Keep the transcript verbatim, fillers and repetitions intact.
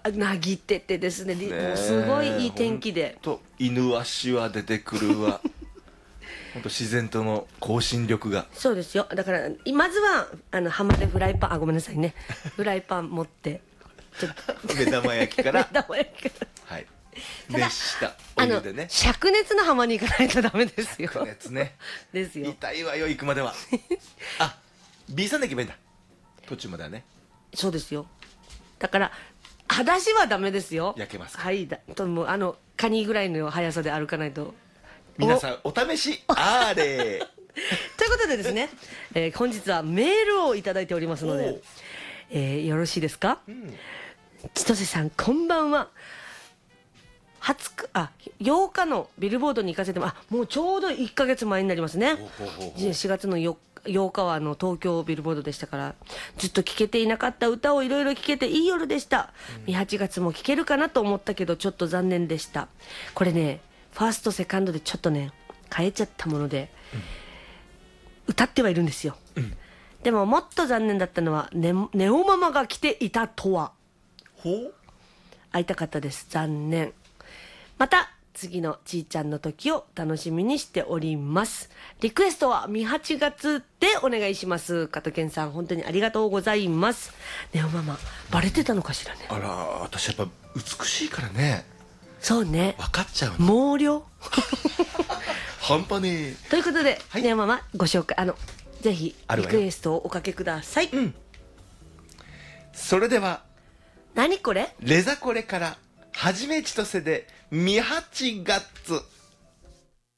なぎっててですね、もうすごいいい天気で、 と犬足は出てくるわ本当自然との向進力が。 そうですよ。だからまずはあの浜でフライパン、あごめんなさいねフライパン持ってちょっと目玉焼きから目玉焼きからはいただ熱したおあの湯でね。 灼熱の浜に行かないとダメですよ。 灼熱ねですよ。 痛いわよ行くまではあ B さんで行けばいいんだ途中まではね。 そうですよ。だから裸足はダメですよ。 焼けますか。 はいだともうあのカニぐらいの速さで歩かないと。 皆さんお試しあれということでですね、えー本日はメールをいただいておりますのでおう、 えーよろしいですか。 うん千歳さんこんばんは。はつかあようかのビルボードに行かせてもあもうちょうどいっかげつまえになりますね。 ほうほうほうほうじゅうしがつのようかはあの東京ビルボードでしたから、ずっと聴けていなかった歌をいろいろ聴けていい夜でした。はちがつも聴けるかなと思ったけどちょっと残念でした。これねファーストセカンドでちょっとね変えちゃったもので、歌ってはいるんですよ、でももっと残念だったのはネネオママが来ていたとは。 ほう会いたかったです。残念。また次のちーちゃんの時を楽しみにしております。リクエストはみはちがつでお願いします。加藤健さん本当にありがとうございます。ネオママバレてたのかしらね。 あら私やっぱ美しいからねそうね、 分かっちゃうの毛量半端ねえ。 ということで、 はいネオママご紹介あのぜひあるわよリクエストをおかけください。 うんそれでは何これ。 レザコレからはじめちとせでみはちがつ